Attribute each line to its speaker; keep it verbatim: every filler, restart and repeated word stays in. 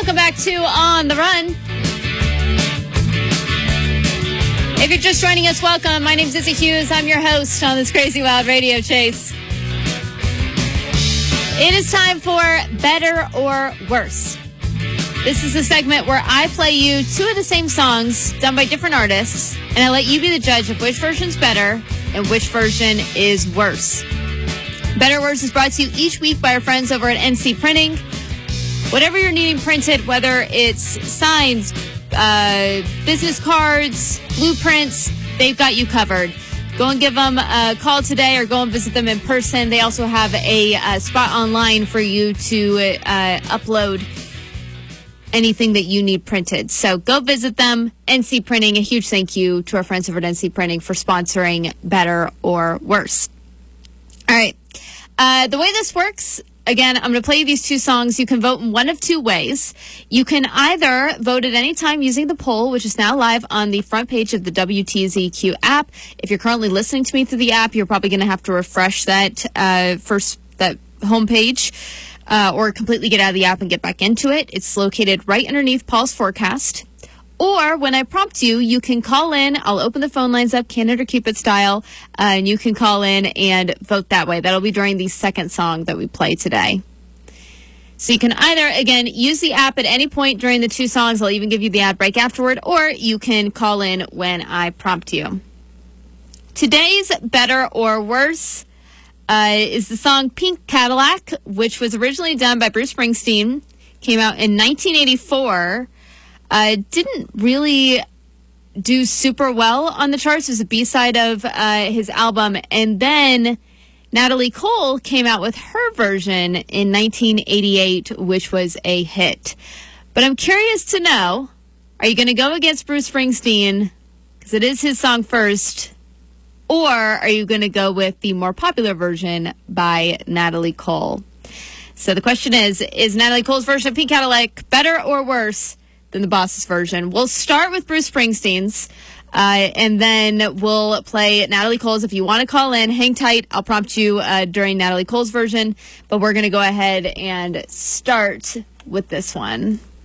Speaker 1: Welcome back to On the Run. If you're just joining us, welcome. My name's Izzy Hughes. I'm your host on this crazy wild radio chase. It is time for Better or Worse. This is a segment where I play you two of the same songs done by different artists, and I let you be the judge of which version's better and which version is worse. Better or Worse is brought to you each week by our friends over at N C Printing. Whatever you're needing printed, whether it's signs, uh, business cards, blueprints, they've got you covered. Go and give them a call today or go and visit them in person. They also have a, a spot online for you to uh, upload anything that you need printed. So go visit them. N C Printing, a huge thank you to our friends over at N C Printing for sponsoring Better or Worse. All right. Uh, the way this works, again, I'm going to play you these two songs. You can vote in one of two ways. You can either vote at any time using the poll, which is now live on the front page of the W T Z Q app. If you're currently listening to me through the app, you're probably going to have to refresh that uh, first that homepage uh, or completely get out of the app and get back into it. It's located right underneath Paul's forecast. Or when I prompt you, you can call in. I'll open the phone lines up, Candid or Cupid style, uh, and you can call in and vote that way. That'll be during the second song that we play today. So you can either, again, use the app at any point during the two songs. I'll even give you the ad break afterward, or you can call in when I prompt you. Today's Better or Worse uh, is the song Pink Cadillac, which was originally done by Bruce Springsteen. Came out in nineteen eighty-four. Uh, didn't really do super well on the charts. It was a B-side of uh, his album. And then Natalie Cole came out with her version in nineteen eighty-eight, which was a hit. But I'm curious to know, are you going to go against Bruce Springsteen, because it is his song first, or are you going to go with the more popular version by Natalie Cole? So the question is, is Natalie Cole's version of Pink Cadillac better or worse than the Boss's version? We'll start with Bruce Springsteen's, uh, and then we'll play Natalie Cole's. If you want to call in, hang tight. I'll prompt you uh, during Natalie Cole's version, but we're going to go ahead and start with this one.